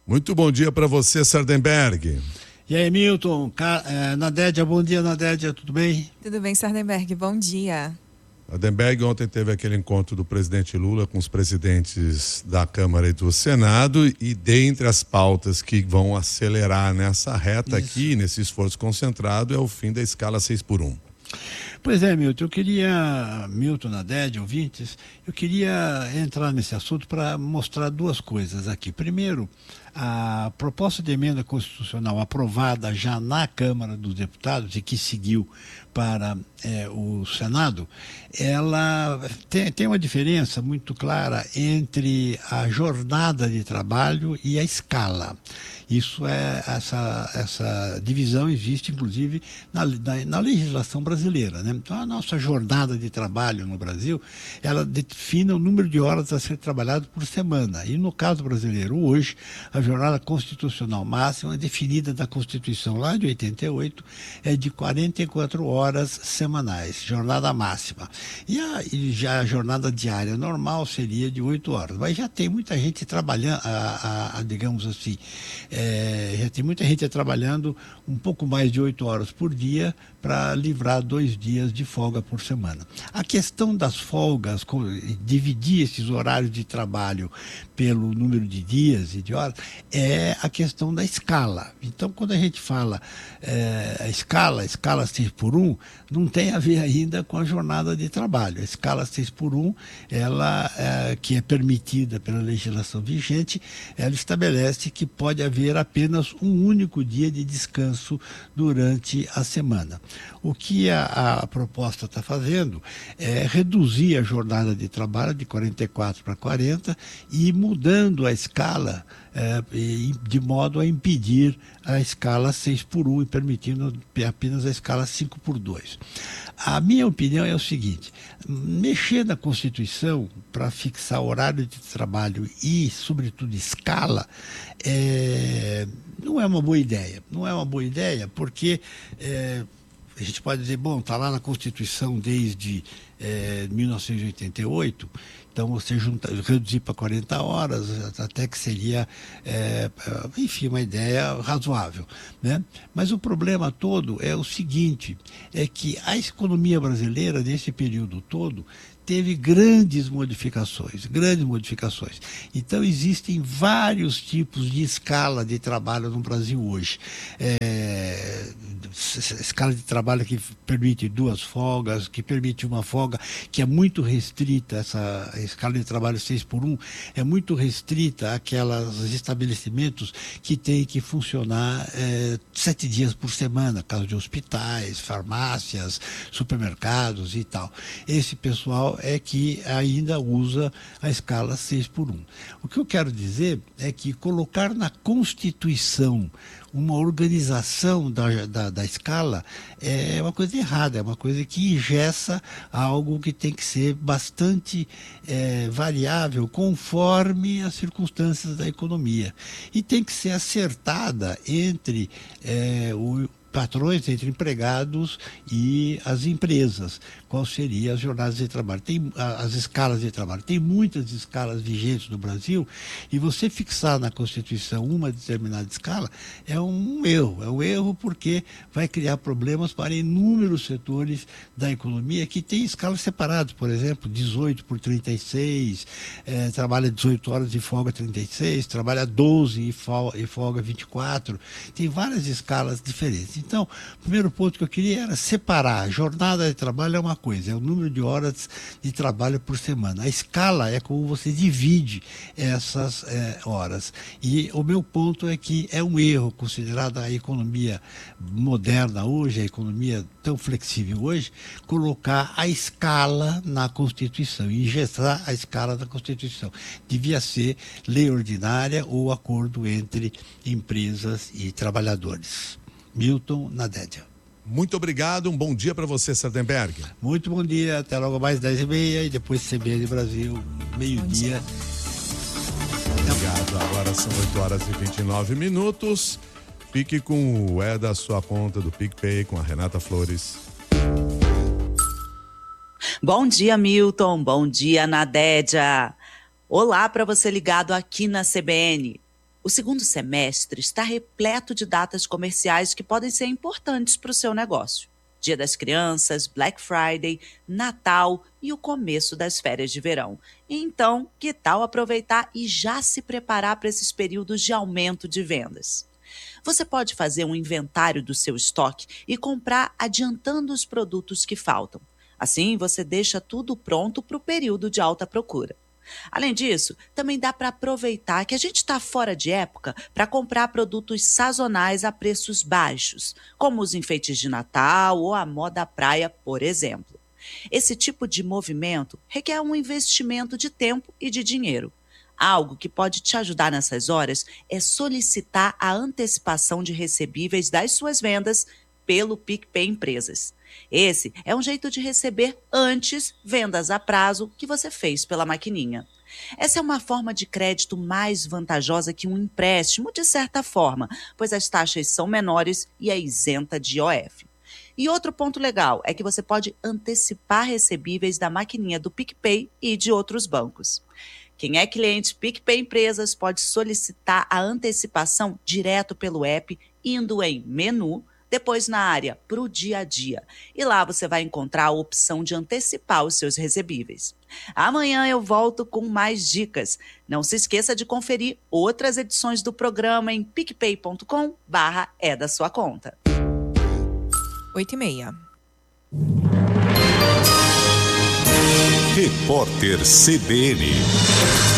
Muito bom dia para você, Sardenberg. E aí, Milton, Nadédia, bom dia, Nadédia, tudo bem? Tudo bem, Sardenberg, bom dia. Sardenberg, ontem teve aquele encontro do presidente Lula com os presidentes da Câmara e do Senado, e dentre as pautas que vão acelerar nessa reta aqui, nesse esforço concentrado, é o fim da escala 6x1. Pois é, Milton, Milton, Nadédia, ouvintes, eu queria entrar nesse assunto para mostrar duas coisas aqui. Primeiro, a proposta de emenda constitucional aprovada já na Câmara dos Deputados e que seguiu para o Senado, ela tem uma diferença muito clara entre a jornada de trabalho e a escala. Essa divisão existe, inclusive, na legislação brasileira, né? Então, a nossa jornada de trabalho no Brasil, ela define o número de horas a ser trabalhado por semana. E, no caso brasileiro, hoje, a jornada constitucional máxima, definida na Constituição lá de 88, é de 44 horas semanais, jornada máxima. E já a jornada diária normal seria de 8 horas. Mas já tem muita gente trabalhando, digamos assim, já tem muita gente trabalhando um pouco mais de 8 horas por dia para livrar 2 dias de folga por semana. A questão das folgas, dividir esses horários de trabalho pelo número de dias e de horas, é a questão da escala. Então, quando a gente fala a escala 6x1, não tem a ver ainda com a jornada de trabalho. A escala 6x1, ela, que é permitida pela legislação vigente, ela estabelece que pode haver apenas um único dia de descanso durante a semana. O que a proposta está fazendo é reduzir a jornada de trabalho de 44 para 40 e mudando a escala de modo a impedir a escala 6x1 e permitindo apenas a escala 5x2. A minha opinião é o seguinte: mexer na Constituição para fixar horário de trabalho e, sobretudo, escala, não é uma boa ideia. Não é uma boa ideia porque a gente pode dizer, bom, está lá na Constituição desde 1988, então você reduzir para 40 horas, até que seria, enfim, uma ideia razoável, né? Mas o problema todo é o seguinte, é que a economia brasileira, nesse período todo, teve grandes modificações. Então, existem vários tipos de escala de trabalho no Brasil hoje. Escala de trabalho que permite 2 folgas, que permite uma folga, que é muito restrita, essa escala de trabalho 6x1, é muito restrita àqueles estabelecimentos que têm que funcionar 7 dias por semana, caso de hospitais, farmácias, supermercados e tal. Esse pessoal é que ainda usa a escala 6x1. O que eu quero dizer é que colocar na Constituição uma organização da escala é uma coisa errada, é uma coisa que engessa algo que tem que ser bastante variável conforme as circunstâncias da economia. E tem que ser acertada entre patrões, entre empregados e as empresas. Qual seria as jornadas de trabalho? Tem as escalas de trabalho. Tem muitas escalas vigentes no Brasil e você fixar na Constituição uma determinada escala é um erro. É um erro porque vai criar problemas para inúmeros setores da economia que têm escalas separadas. Por exemplo, 18 por 36, trabalha 18 horas e folga 36, trabalha 12 e folga 24. Tem várias escalas diferentes. Então, o primeiro ponto que eu queria era separar. A jornada de trabalho é uma coisa, é o número de horas de trabalho por semana. A escala é como você divide essas horas. E o meu ponto é que é um erro, considerada a economia moderna hoje, a economia tão flexível hoje, colocar a escala na Constituição, engessar a escala da Constituição. Devia ser lei ordinária ou acordo entre empresas e trabalhadores. Milton, Nadédia. Muito obrigado, um bom dia para você, Sardenberg. Muito bom dia, até logo mais 10h30 e depois CBN Brasil, meio-dia. Obrigado, agora são 8h29. Fique com o da sua conta do PicPay com a Renata Flores. Bom dia, Milton, bom dia, Nadédia. Olá para você ligado aqui na CBN. O segundo semestre está repleto de datas comerciais que podem ser importantes para o seu negócio. Dia das Crianças, Black Friday, Natal e o começo das férias de verão. Então, que tal aproveitar e já se preparar para esses períodos de aumento de vendas? Você pode fazer um inventário do seu estoque e comprar adiantando os produtos que faltam. Assim, você deixa tudo pronto para o período de alta procura. Além disso, também dá para aproveitar que a gente está fora de época para comprar produtos sazonais a preços baixos, como os enfeites de Natal ou a moda praia, por exemplo. Esse tipo de movimento requer um investimento de tempo e de dinheiro. Algo que pode te ajudar nessas horas é solicitar a antecipação de recebíveis das suas vendas pelo PicPay Empresas. Esse é um jeito de receber antes vendas a prazo que você fez pela maquininha. Essa é uma forma de crédito mais vantajosa que um empréstimo, de certa forma, pois as taxas são menores e é isenta de IOF. E outro ponto legal é que você pode antecipar recebíveis da maquininha do PicPay e de outros bancos. Quem é cliente PicPay Empresas pode solicitar a antecipação direto pelo app, indo em menu, depois na área Pro Dia a Dia. E lá você vai encontrar a opção de antecipar os seus recebíveis. Amanhã eu volto com mais dicas. Não se esqueça de conferir outras edições do programa em picpay.com/é da sua conta. 8h30. Repórter CBN.